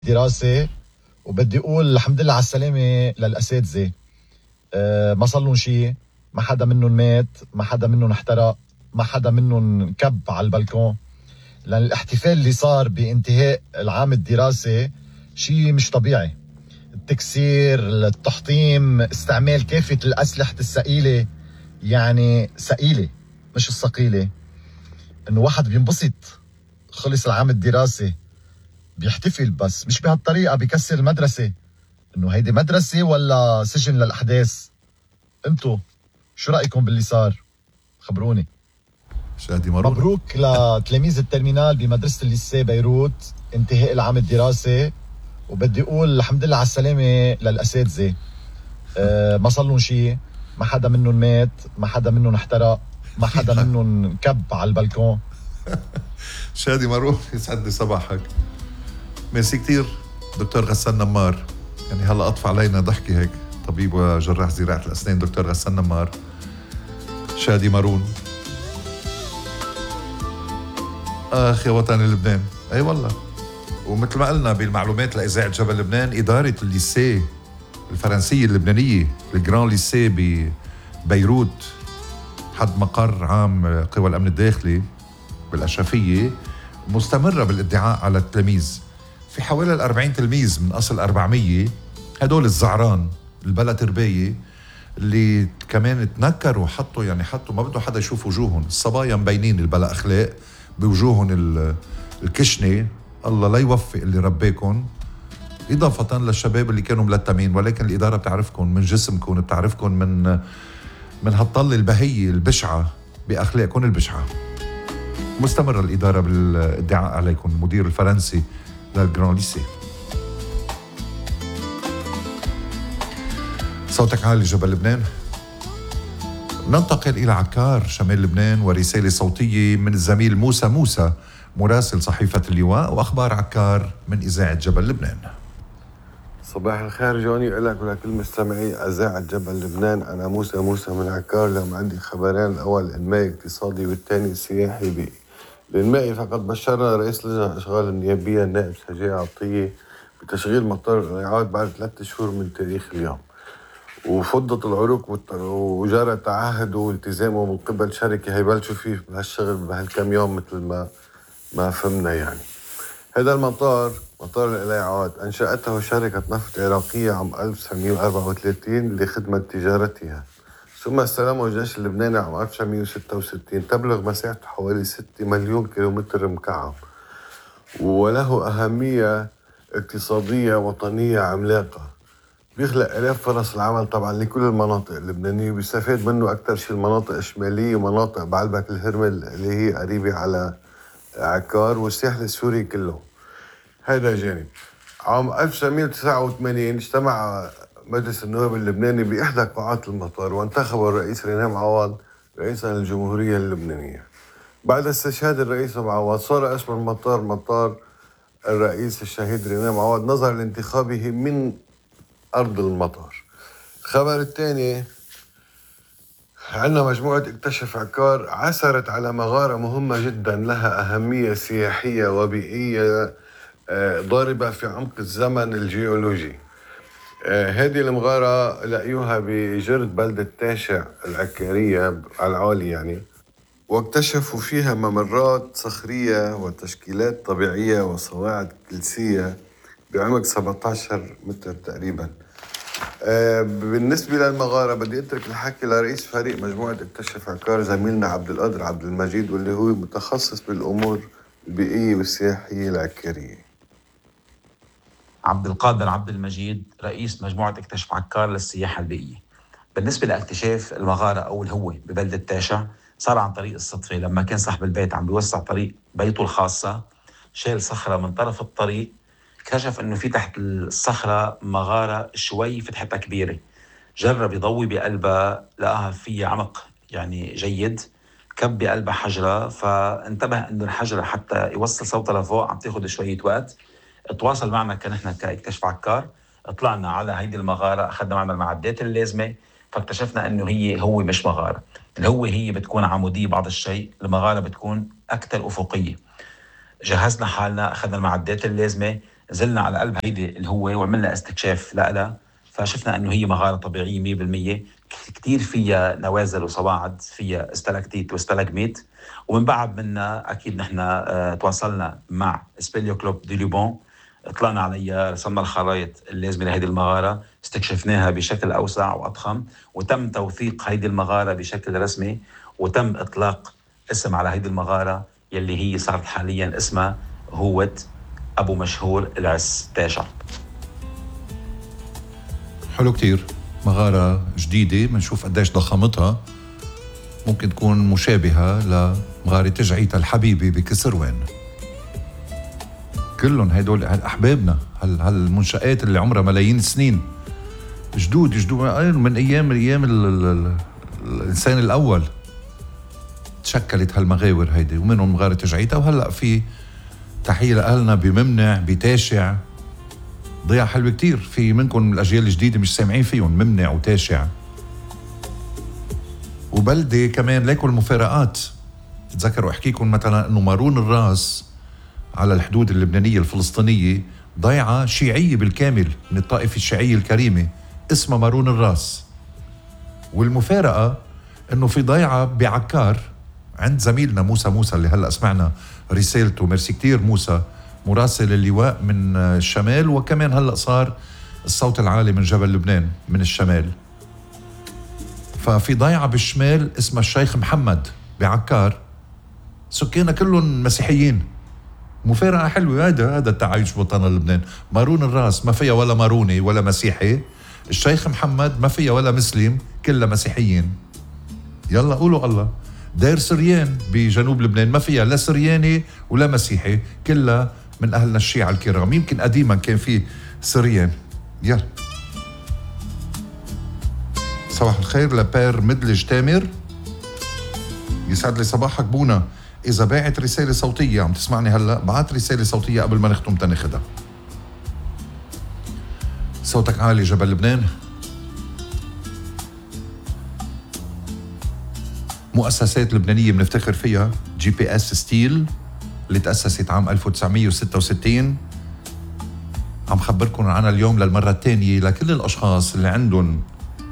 دراسة، وبدي أقول الحمد لله على السلامة للأساتذة. ما صار لهم شيء، ما حدا منهم مات، ما حدا منهم احترق، ما حدا منهم كب على البلكون، لأن الاحتفال اللي صار بانتهاء العام الدراسي شيء مش طبيعي. التكسير، التحطيم، استعمال كافة الأسلحة الثقيلة، يعني ثقيلة مش الثقيلة. إنه واحد بينبسط خلص العام الدراسي بيحتفل، بس مش بهالطريقة بيكسر المدرسة. إنه هيدي مدرسة ولا سجن للأحداث؟ انتو شو رأيكم باللي صار؟ خبروني. شادي مرون. مبروك لتلاميذ الترمينال بمدرسة الليسيه بيروت انتهاء العام الدراسي، وبدي أقول الحمد لله على السلامة للأساتذة. ما صار لهم شيء، ما حدا منهم مات، ما حدا منهم احترق، ما حدا منهم كب على البلكون. شادي مرون، يسعد لي صباحك. ميرسي كتير دكتور غسان نمار. يعني هلا اطفى علينا ضحكي هيك. طبيب وجراح زراعة الأسنان دكتور غسان نمار. شادي مرون. يا وطن لبنان. اي والله. ومثل ما قلنا بالمعلومات لإذاعة جبل لبنان، إدارة الليسيه الفرنسية اللبنانية الجران ليسيه ببيروت حد مقر عام قوى الأمن الداخلي بالأشرفية مستمرة بالادعاء على التلاميذ. في حوالي 40 تلميذ من أصل 400، هدول الزعران البلا تربية اللي كمان تنكروا وحطوا، يعني حطوا ما بده حدا يشوف وجوههم. الصبايا مبينين البلا أخلاق بوجوههم الكشنة. الله لا يوفق اللي ربيكم، إضافة للشباب اللي كانوا ملتمين، ولكن الإدارة بتعرفكم من جسمكم، بتعرفكم من هالطلة البهية البشعة بأخلاقكم البشعة. مستمرة الإدارة بالادعاء عليكم. المدير الفرنسي للجران ليسيه. صوتك عالي جبل لبنان. ننتقل إلى عكار شمال لبنان ورسالة صوتية من الزميل موسى مراسل صحيفة اللواء، وأخبار عكار من إذاعة جبل لبنان. صباح الخير جوني، لك ولكل مستمعي إذاعة جبل لبنان. أنا موسى من عكار. لهم عندي خبرين: الأول إنمائي اقتصادي، والثاني سياحي بيئي. الإنمائي: فقد بشرنا رئيس لجنة الأشغال النيابية النائب سجاع عطية بتشغيل مطار الرياض بعد 3 شهور من تاريخ اليوم، وفضت العروق وجرى تعهد والتزامه من قبل شركة هيبلشوا فيه بهالشغل بهالكم يوم مثل ما فهمنا. يعني هذا المطار، مطار الإليعاد، أنشأته شركة نفط عراقية عام 1934 لخدمة تجارتها، ثم استلمه الجيش اللبناني عام 1966. تبلغ مساحته حوالي 6 مليون كيلومتر مكعب، وله أهمية اقتصادية وطنية عملاقة. بيخلق آلاف فرص العمل طبعا لكل المناطق اللبنانية، وبيستفاد منه أكثر شيء المناطق الشمالية ومناطق بعلبك الهرمل اللي هي قريبة على عكار والساحل السوري كله. هذا جانب. عام 1989 اجتمع مجلس النواب اللبناني بإحدى قاعات المطار، وانتخب الرئيس رينام عوض رئيسا للجمهورية اللبنانية. بعد استشهاد الرئيس عوض صار اسم المطار مطار الرئيس الشهيد رينام عوض نظرا لانتخابه من أرض المطار. الخبر الثاني: عندنا مجموعة اكتشف عكار عثرت على مغارة مهمة جدا لها أهمية سياحية وبيئية ضاربة في عمق الزمن الجيولوجي. هذه المغارة لقيوها بجرد بلدة تاشع العكارية على العالي يعني، واكتشفوا فيها ممرات صخرية وتشكيلات طبيعية وصواعد كلسية بعمق 17 متر تقريبا. بالنسبة للمغارة بدي أترك الحكي لرئيس فريق مجموعة اكتشف عكار زميلنا عبد القادر عبد المجيد، واللي هو متخصص بالأمور البيئية والسياحية العكارية. عبد القادر عبد المجيد، رئيس مجموعة اكتشف عكار للسياحة البيئية. بالنسبة لاكتشاف المغارة أو الهوة ببلدة تاشع، صار عن طريق الصدفة. لما كان صاحب البيت عم بيوسع طريق بيته الخاصة، شال صخرة من طرف الطريق، اكتشف انه في تحت الصخرة مغارة شوي فتحتها كبيرة. جرب يضوي بقلبها، لقاها في عمق يعني جيد، كب بقلبها حجرة، فانتبه انه الحجرة حتى يوصل صوتها لفوق عم تاخد شوية وقت. تواصل معنا كنحن كاكتشف عكار، طلعنا على هيدي المغارة، أخذنا معنا المعدات اللازمة، فاكتشفنا أنه هو مش مغارة. الهوة هي بتكون عمودية بعض الشيء، المغارة بتكون أكثر أفقية. جهزنا حالنا، أخذنا المعدات اللازمة، نزلنا على قلب هيدي الهوة وعملنا استكشاف لها، فشفنا انه هي مغارة طبيعية 100%، كتير فيها نوازل وصواعد، فيها استلاكتيت واستلاجميت. ومن بعد منا اكيد نحن تواصلنا مع سبيليو كلوب دي لوبون، طلعنا عليها، رسمنا الخرائط اللازمة لهذه المغارة، استكشفناها بشكل أوسع وأضخم، وتم توثيق هذه المغارة بشكل رسمي، وتم إطلاق اسم على هذه المغارة يلي هي صارت حاليا اسمها هوة أبو مشهور العس تاشع. حلو كتير، مغارة جديدة بنشوف قديش ضخامتها، ممكن تكون مشابهة لمغارة تجعيتا الحبيبة بكسروان. كلهم هدول أحبابنا، هالمنشآت اللي عمرها ملايين السنين، جدود من أيام الإنسان الأول تشكلت هالمغاور هيدي، ومنهم مغارة تجعيتا. وهلأ في تحية لأهلنا بممنع بتاشع، ضيعة حلوة كتير. في منكم الأجيال الجديدة مش سامعين فيهم ممنع وتاشع. وبلدة كمان ليكوا المفارقات، تتذكروا أحكيكم مثلا أنه مارون الراس على الحدود اللبنانية الفلسطينية ضيعة شيعية بالكامل من الطائفة الشيعية الكريمة اسمها مارون الراس. والمفارقة أنه في ضيعة بعكار عند زميلنا موسى اللي هلأ سمعنا رسالته، ميرسي كتير موسى، مراسل اللواء من الشمال، وكمان هلأ صار الصوت العالي من جبل لبنان من الشمال. ففي ضيعة بالشمال اسمها الشيخ محمد بعكار، سكانها كلهم مسيحيين. مفارقة حلوة، هذا التعايش بوطن لبنان. مارون الراس ما فيها ولا ماروني ولا مسيحي، الشيخ محمد ما فيها ولا مسلم، كلها مسيحيين. يلا قولوا الله. دير سريان بجنوب لبنان ما فيها لا سرياني ولا مسيحي، كلها من أهلنا الشيعة الكرام. يمكن قديما كان في سريان. يلا صباح الخير لبير مدلج تامر، يسعد لي صباحك بونا. إذا باعت رسالة صوتية عم تسمعني هلأ، بعت رسالة صوتية قبل ما نختم تناخدها. صوتك عالي جبل لبنان. مؤسسات لبنانية بنفتخر فيها، GPS ستيل اللي تأسست عام 1966، عم خبركم عنها اليوم للمرة الثانية لكل الأشخاص اللي عندهم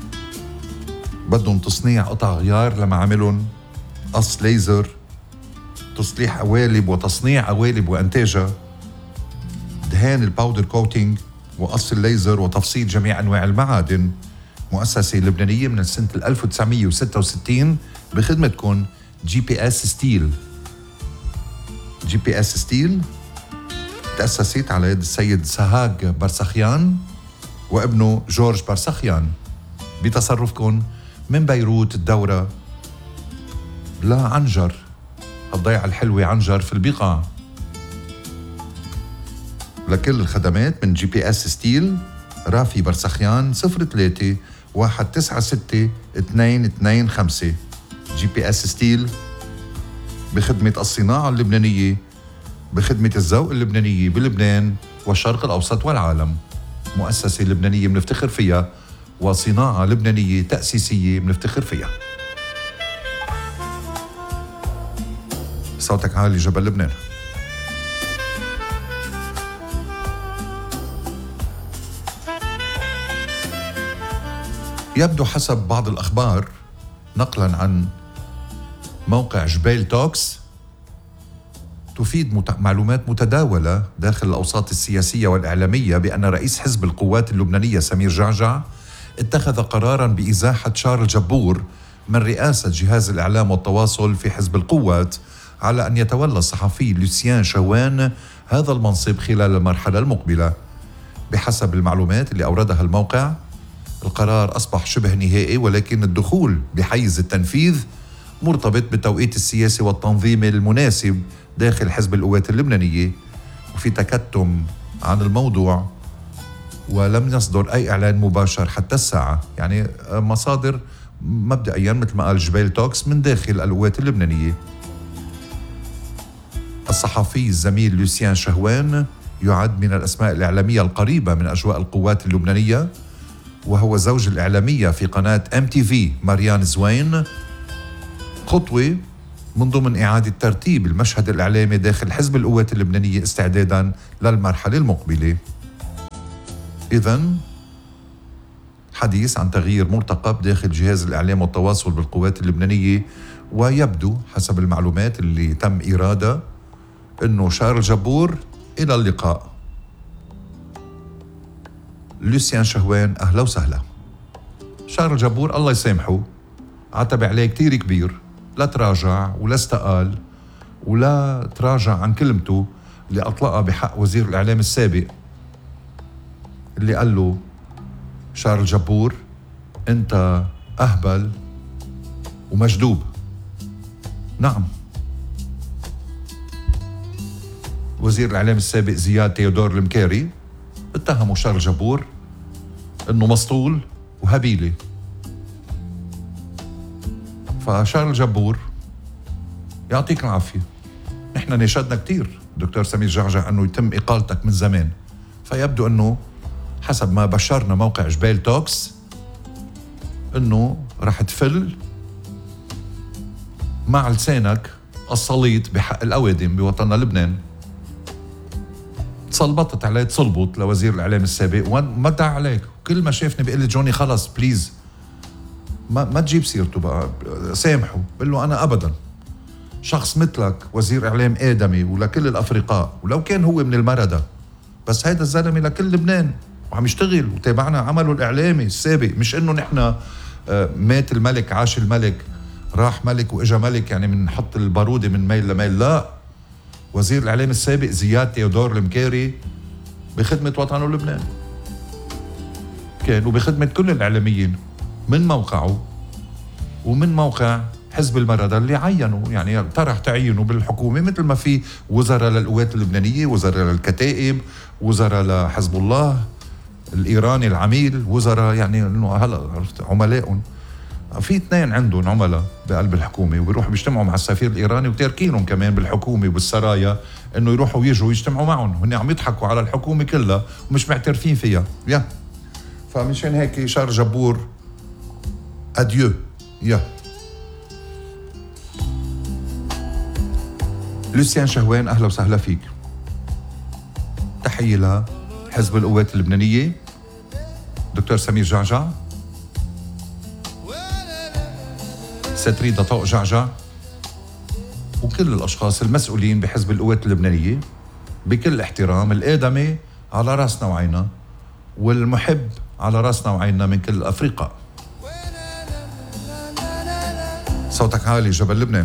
بدهم تصنيع قطع غيار لما عملهم قص ليزر، تصليح قوالب وتصنيع قوالب وإنتاجها، دهان الباودر كوتينج وقص الليزر وتفصيل جميع أنواع المعادن. مؤسسة لبنانية من سنة 1966 بخدمتكم. GPS ستيل. GPS ستيل تأسست على يد السيد سهاج برسخيان وابنه جورج برسخيان بتصرفكم من بيروت الدورة لعنجر، الضيعة الحلوة عنجر في البقاع. لكل الخدمات من GPS ستيل رافي برسخيان 03 196 225. GPS ستيل بخدمة الصناعة اللبنانية، بخدمة الذوق اللبنانية بلبنان والشرق الأوسط والعالم. مؤسسة لبنانية بنفتخر فيها، وصناعة لبنانية تأسيسية بنفتخر فيها. صوتك عالي جبل لبنان. يبدو حسب بعض الأخبار نقلا عن موقع جبيل توكس، تفيد معلومات متداولة داخل الأوساط السياسية والإعلامية بأن رئيس حزب القوات اللبنانية سمير جعجع اتخذ قراراً بإزاحة شارل جبور من رئاسة جهاز الإعلام والتواصل في حزب القوات، على أن يتولى الصحفي لوسيان شوان هذا المنصب خلال المرحلة المقبلة. بحسب المعلومات اللي أوردها الموقع، القرار أصبح شبه نهائي، ولكن الدخول بحيز التنفيذ مرتبط بالتوقيت السياسي والتنظيمي المناسب داخل حزب القوات اللبنانية. وفي تكتم عن الموضوع، ولم يصدر أي إعلان مباشر حتى الساعة، يعني مصادر مبدئيا مثل ما قال جبيل توكس من داخل القوات اللبنانية. الصحفي الزميل لوسيان شهوان يعد من الأسماء الإعلامية القريبة من أجواء القوات اللبنانية، وهو زوج الإعلامية في قناة MTV ماريان زوين، خطوة من ضمن إعادة ترتيب المشهد الإعلامي داخل حزب القوات اللبنانية استعدادا للمرحلة المقبلة. إذن حديث عن تغيير مرتقب داخل جهاز الإعلام والتواصل بالقوات اللبنانية، ويبدو حسب المعلومات اللي تم إيرادها إنه شارل جبور إلى اللقاء. لوسيان شهوان أهلا وسهلا. شارل جبور الله يسامحه عتب عليه كتير كبير، لا تراجع ولا استقال ولا تراجع عن كلمته اللي أطلقها بحق وزير الإعلام السابق، اللي قال له شارل جبور أنت أهبل ومجدوب. نعم، وزير الإعلام السابق زياد تيودور المكاري اتهموا شارل جبور أنه مسطول وهبيلة. فشارل جبور يعطيك العافية، نحن نشدنا كتير دكتور سمير جعجع أنه يتم إقالتك من زمان، فيبدو أنه حسب ما بشرنا موقع جبال توكس أنه رح تفل مع لسانك الصليط بحق الأوادم بوطننا لبنان. تصلبطت عليه تصلبط لوزير الإعلام السابق ومدع عليك، كل ما شافني بيقول لي جوني خلص بليز ما تجيب سيرته بقى، سامحه. بقول له أنا أبدا شخص مثلك وزير إعلام آدمي ولكل الأفرقاء، ولو كان هو من المردة، بس هيدا الزلمة لكل لبنان وعم يشتغل وتابعنا عمله الإعلامي السابق. مش إنه نحن مات الملك عاش الملك، راح ملك وإجا ملك يعني منحط البارودة من ميل لميل، لا. وزير الإعلام السابق زياد تيودور المكاري بخدمة وطنه لبنان كان، وبخدمة كل الإعلاميين من موقعه ومن موقع حزب المردة اللي عينوا، يعني طرح تعينوا بالحكومة، مثل ما في وزراء للقوات اللبنانية، وزراء للكتائب، وزراء لحزب الله الإيراني العميل، وزراء يعني إنه هلا عرفت عملائهم. في 2 عندهم عملاء بقلب الحكومة وبيروحوا بيجتمعوا مع السفير الإيراني وتاركينهم كمان بالحكومة وبالسرايا إنه يروحوا ويجوا يجتمعوا معهم، هن عم يضحكوا على الحكومة كلها ومش معترفين فيها. فمشان هيك شارل جبور أديو. لوسيان شهوان أهلا وسهلا فيك. تحية لحزب القوات اللبنانية، دكتور سمير جعجع، ستريدة طوق جعجع، وكل الأشخاص المسؤولين بحزب القوات اللبنانية، بكل احترام. الآدمي على راسنا وعينا، والمحب على راسنا وعينا من كل الأفرقاء. صوتك عالي جبل لبنان.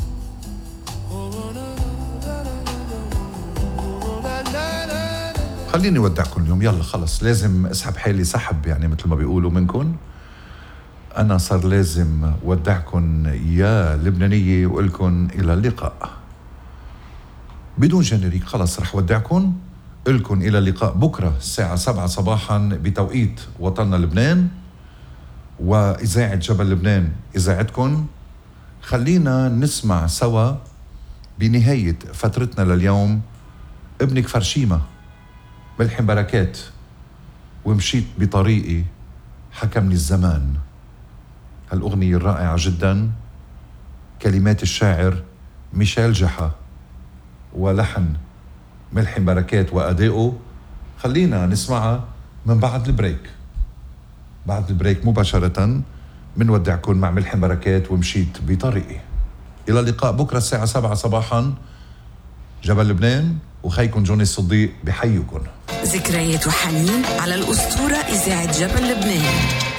خليني ودعكم اليوم، يلا خلص لازم اسحب حالي سحب، يعني مثل ما بيقولوا منكم. أنا صار لازم ودعكم يا لبنانية وقلكن إلى اللقاء بدون جنريك. خلص رح ودعكم قلكن إلى اللقاء بكرة الساعة 7 صباحا بتوقيت وطننا لبنان وإذاعة جبل لبنان إذاعتكم. خلينا نسمع سوا بنهاية فترتنا لليوم ابنك فرشيمة ملحم بركات، ومشيت بطريقي حكمني الزمان. هالأغنية الرائعة جدا، كلمات الشاعر ميشيل جحا ولحن ملحم بركات وأدائه. خلينا نسمعها من بعد البريك. بعد البريك مباشرة منودعكم مع ملحم بركات ومشيت بطريقي. إلى اللقاء بكرة الساعة 7 صباحا جبل لبنان، وخيكم جوني الصديق بحيكم. ذكريات وحنين على الأسطورة إذاعة جبل لبنان.